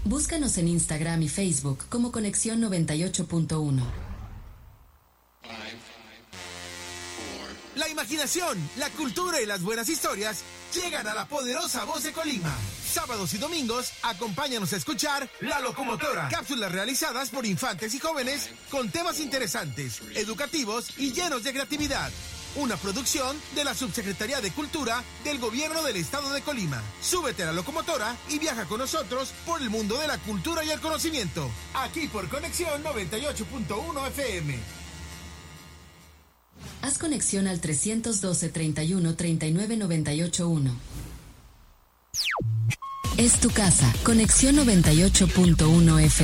Búscanos en Instagram y Facebook como Conexión 98.1. La imaginación, la cultura y las buenas historias llegan a la poderosa Voz de Colima. Sábados y domingos, acompáñanos a escuchar La Locomotora. Cápsulas realizadas por infantes y jóvenes con temas interesantes, educativos y llenos de creatividad. Una producción de la Subsecretaría de Cultura del Gobierno del Estado de Colima. Súbete a La Locomotora y viaja con nosotros por el mundo de la cultura y el conocimiento. Aquí por Conexión 98.1 FM. Haz conexión al 312 31 39 981. Es tu casa. Conexión 98.1 FM.